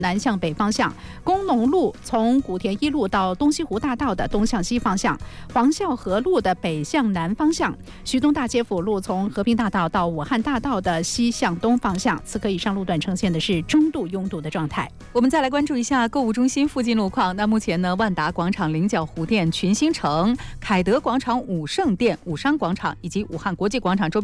南向北方向，工农路从古田一路到东西湖大道的东向西方向，黄孝河路的北向南方向，徐东大街辅路从和平大道到武汉大道的西向东方向。此刻以上路段呈现的是中度拥堵的状态。 我们再来关注一下购物中心附近路况。那目前呢，万达广场、菱角湖店、群星城、凯德广场、武盛店、武商广场以及武汉国际广场周边